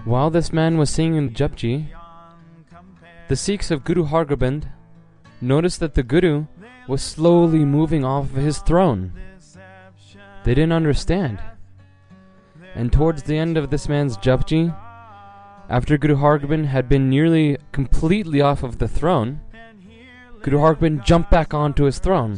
While this man was singing Japji, the Sikhs of Guru Hargobind noticed that the Guru was slowly moving off of his throne. They didn't understand. And towards the end of this man's Japji, after Guru Hargobind had been nearly completely off of the throne, Guru Hargobind jumped back onto his throne.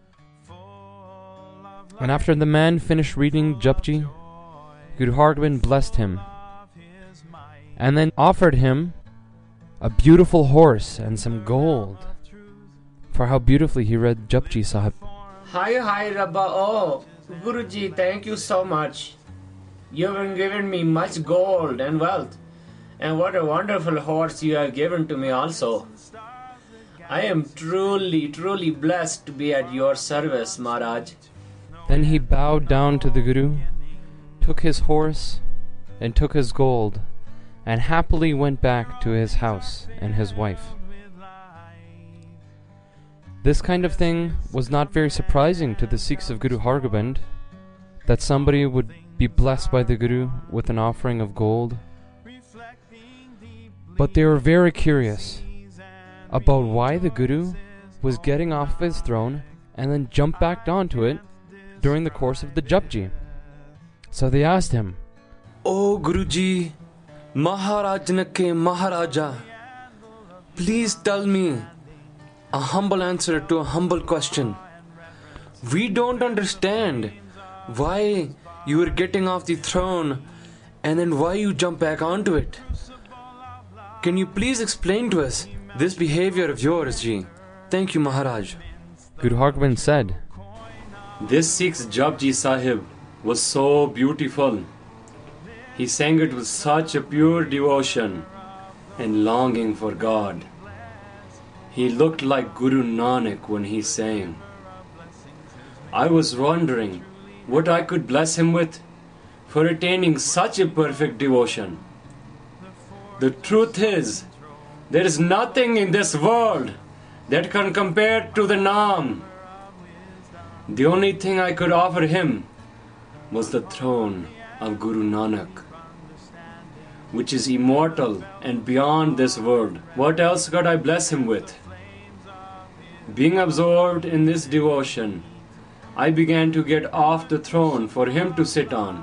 And after the man finished reading Japji, Guru Hargobind blessed him and then offered him a beautiful horse and some gold for how beautifully he read Japji Sahib. Hi, Rabba. Oh, Guruji, thank you so much. You have given me much gold and wealth. And what a wonderful horse you have given to me also. I am truly blessed to be at your service, Maharaj. Then he bowed down to the Guru, took his horse, and took his gold, and happily went back to his house and his wife. This kind of thing was not very surprising to the Sikhs of Guru Hargobind, that somebody would be blessed by the Guru with an offering of gold. But they were very curious about why the Guru was getting off of his throne and then jumped back onto it during the course of the Japji. So they asked him, "Oh Guruji, Maharajnake Maharaja, please tell me a humble answer to a humble question. We don't understand why you were getting off the throne and then why you jump back onto it. Can you please explain to us this behavior of yours, Ji? Thank you, Maharaj." Guru Hargobind said, "This Sikh's Japji Sahib was so beautiful. He sang it with such a pure devotion and longing for God. He looked like Guru Nanak when he sang. I was wondering what I could bless him with for attaining such a perfect devotion. The truth is, there is nothing in this world that can compare to the Naam. The only thing I could offer him was the throne of Guru Nanak, which is immortal and beyond this world. What else could I bless him with?" Being absorbed in this devotion, I began to get off the throne for him to sit on.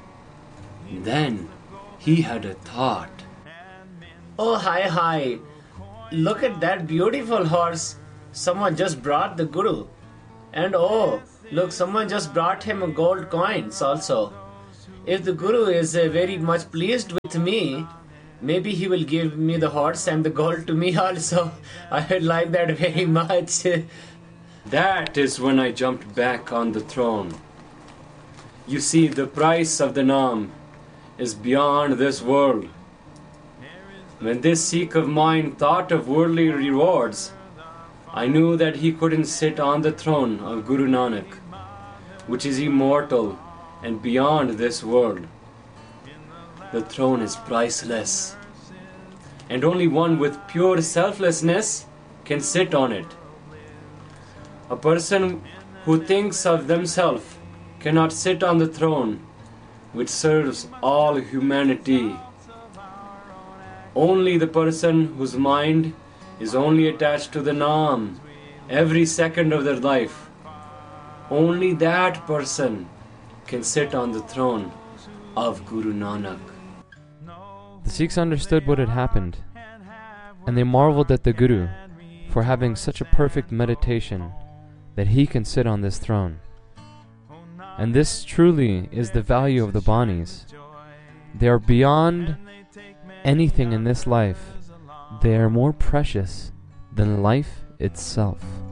Then he had a thought. Oh, hi. Look at that beautiful horse. Someone just brought the Guru. And oh, look, someone just brought him a gold coins also. If the Guru is very much pleased with me, maybe he will give me the horse and the gold to me also. I would like that very much. That is when I jumped back on the throne. You see, the price of the Naam is beyond this world. When this Sikh of mine thought of worldly rewards, I knew that he couldn't sit on the throne of Guru Nanak, which is immortal and beyond this world. The throne is priceless, and only one with pure selflessness can sit on it. A person who thinks of themselves cannot sit on the throne which serves all humanity. Only the person whose mind is only attached to the Naam every second of their life, only that person can sit on the throne of Guru Nanak. The Sikhs understood what had happened, and they marveled at the Guru for having such a perfect meditation that he can sit on this throne. And this truly is the value of the Banis. They are beyond anything in this life. They are more precious than life itself.